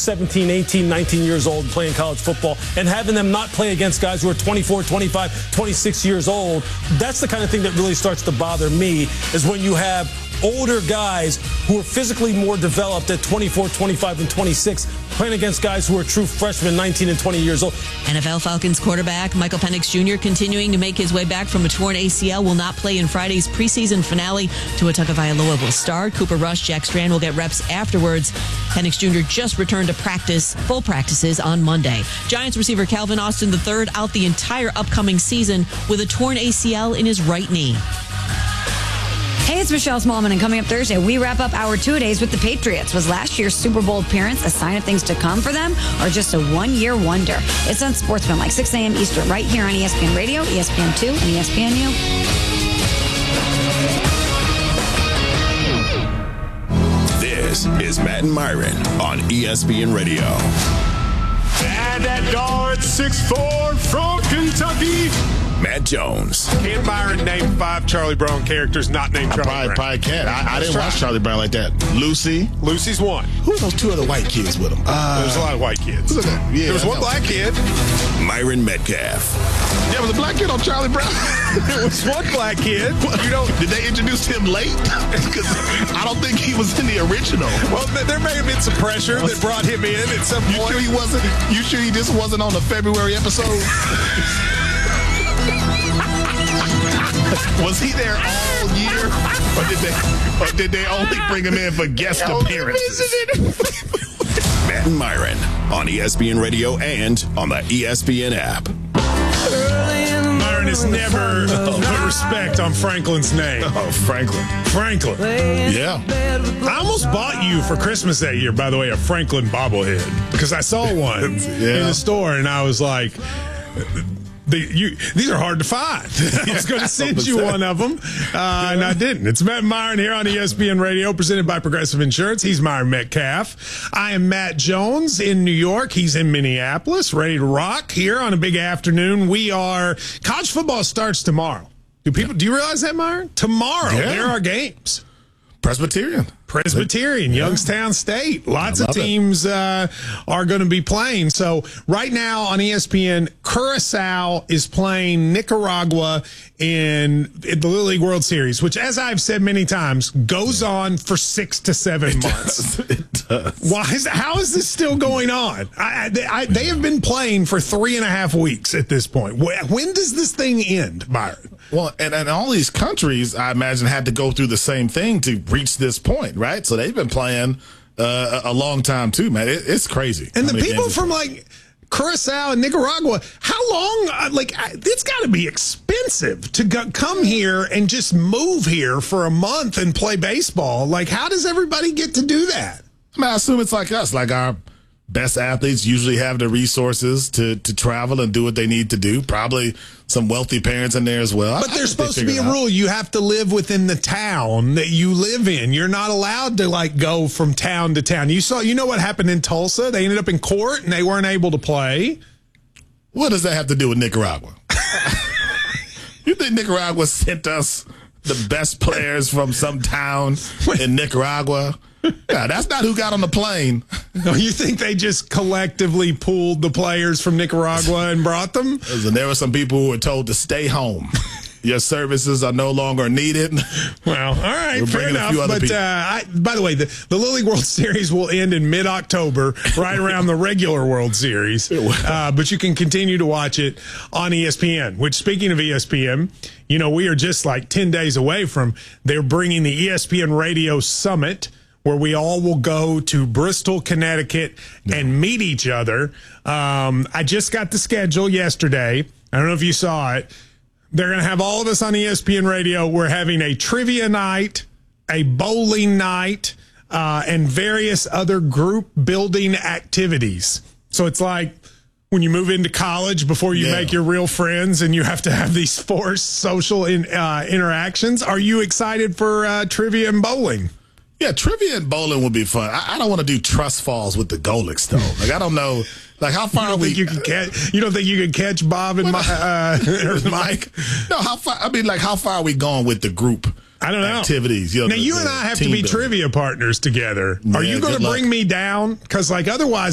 17, 18, 19 years old playing college football and having them not play against guys who are 24, 25, 26 years old. That's the kind of thing that really starts to bother me, is when you have older guys who are physically more developed at 24, 25, and 26 playing against guys who are true freshmen, 19 and 20 years old. NFL Falcons quarterback Michael Penix Jr. continuing to make his way back from a torn ACL will not play in Friday's preseason finale. Tua Tagovailoa will start. Cooper Rush, Jack Strand will get reps afterwards. Penix Jr. just returned to full practices on Monday. Giants receiver Calvin Austin III out the entire upcoming season with a torn ACL in his right knee. Hey, it's Michelle Smallman, and coming up Thursday, we wrap up our two-a-days with the Patriots. Was last year's Super Bowl appearance a sign of things to come for them, or just a one-year wonder? It's on Sportsman, like 6 a.m. Eastern, right here on ESPN Radio, ESPN2, and ESPNU. This is Matt and Myron on ESPN Radio. And that guard, 6'4", from Kentucky, Matt Jones. Can Myron name 5 Charlie Brown characters not named Charlie Brown? Probably can't. I didn't watch Charlie Brown like that. Lucy. Lucy's one. Who are those 2 other white kids with him? There's a lot of white kids. Yeah, there was one black kid. Myron Metcalf. Yeah, was a black kid on Charlie Brown? There was one black kid. Did they introduce him late? Because I don't think he was in the original. Well, there may have been some pressure that brought him in at some point. You sure he wasn't? You sure he just wasn't on the February episode? Was he there all year, or did they only bring him in for guest appearances? Matt and Myron on ESPN Radio and on the ESPN app. Myron has never put respect on Franklin's name. Oh, Franklin. Yeah. I almost bought you for Christmas that year, by the way, a Franklin bobblehead, because I saw one in the store, and I was like, these are hard to find. I was going to send you one of them, and I didn't. It's Matt Myron here on ESPN Radio, presented by Progressive Insurance. He's Myron Metcalf. I am Matt Jones in New York. He's in Minneapolis, ready to rock here on a big afternoon. College football starts tomorrow. Do you realize that, Myron? Tomorrow, there are games. Presbyterian, Youngstown State. Lots of teams are going to be playing. So right now on ESPN, Curacao is playing Nicaragua in the Little League World Series, which, as I've said many times, goes on for 6 to 7 months. It does. How is this still going on? They have been playing for 3.5 weeks at this point. When does this thing end, Byron? Well, and all these countries, I imagine, had to go through the same thing to reach this point, right? So they've been playing a long time, too, man. It's crazy. And the people from, Curacao and Nicaragua, how long, it's got to be expensive to come here and just move here for a month and play baseball. How does everybody get to do that? I assume it's like us, our best athletes usually have the resources to travel and do what they need to do. Probably some wealthy parents in there as well. But there's supposed to be a rule. You have to live within the town that you live in. You're not allowed to go from town to town. You know what happened in Tulsa? They ended up in court and they weren't able to play. What does that have to do with Nicaragua? You think Nicaragua sent us the best players from some town in Nicaragua? Yeah, that's not who got on the plane. No, you think they just collectively pulled the players from Nicaragua and brought them? And there were some people who were told to stay home. Your services are no longer needed. Well, all right, fair enough. But by the way, the Little League World Series will end in mid-October, right around the regular World Series. But you can continue to watch it on ESPN, which, speaking of ESPN, we are just 10 days away from they're bringing the ESPN Radio Summit, where we all will go to Bristol, Connecticut, and meet each other. I just got the schedule yesterday. I don't know if you saw it. They're going to have all of us on ESPN Radio. We're having a trivia night, a bowling night, and various other group building activities. So it's like when you move into college before you make your real friends and you have to have these forced social interactions. Are you excited for trivia and bowling? Yeah, trivia and bowling would be fun. I don't want to do trust falls with the Golics, though. I don't know. How far are we? You don't think you can catch Bob and Mike? No, how far? How far are we going with the group? I don't know. Activities. Now, you and I have to be trivia partners together. Are you going to bring me down? Because, otherwise,